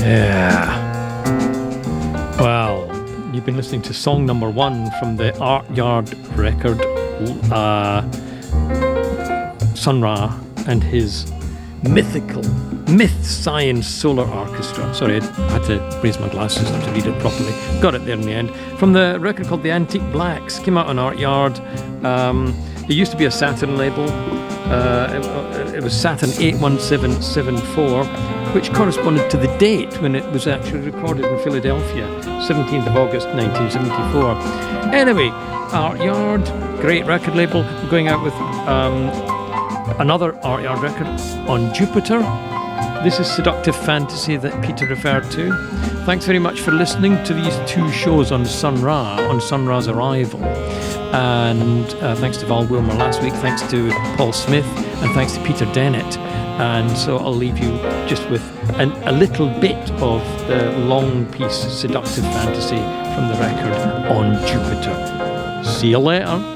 Yeah. Well, you've been listening to song number 1 from the Art Yard record, Sun Ra and his mythical Myth Science Solar Orchestra. Sorry, I had to raise my glasses to read it properly. Got it there in the end. From the record called The Antique Blacks, came out on Art Yard. It used to be a Saturn label. It was Saturn 81774, which corresponded to the date when it was actually recorded in Philadelphia, 17th of August 1974. Anyway, Art Yard, great record label. We're going out with another Art Yard record on Jupiter. This is Seductive Fantasy that Peter referred to. Thanks very much for listening to these 2 shows on Sun Ra, on Sun Ra's arrival. And thanks to Val Wilmer last week, thanks to Paul Smith, and thanks to Peter Dennett. And so I'll leave you just with a little bit of the long piece, Seductive Fantasy, from the record on Jupiter. See you later.